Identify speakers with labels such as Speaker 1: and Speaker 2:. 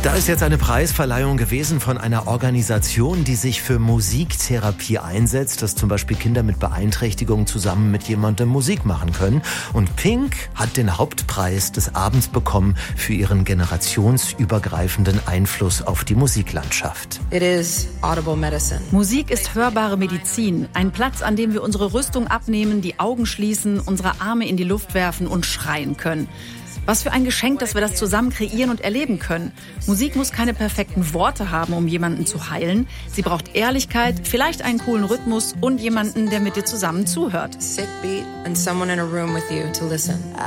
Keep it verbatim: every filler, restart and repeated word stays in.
Speaker 1: Da ist jetzt eine Preisverleihung gewesen von einer Organisation, die sich für Musiktherapie einsetzt, dass zum Beispiel Kinder mit Beeinträchtigungen zusammen mit jemandem Musik machen können. Und Pink hat den Hauptpreis des Abends bekommen für ihren generationsübergreifenden Einfluss auf die Musiklandschaft.
Speaker 2: It is audible medicine.
Speaker 3: Musik ist hörbare Medizin. Ein Platz, an dem wir unsere Rüstung abnehmen, die Augen schließen, unsere Arme in die Luft werfen und schreien können. Was für ein Geschenk, dass wir das zusammen kreieren und erleben können. Musik muss keine perfekten Worte haben, um jemanden zu heilen. Sie braucht Ehrlichkeit, vielleicht einen coolen Rhythmus und jemanden, der mit dir zusammen zuhört.
Speaker 2: Sick beat and someone in a room with you to listen.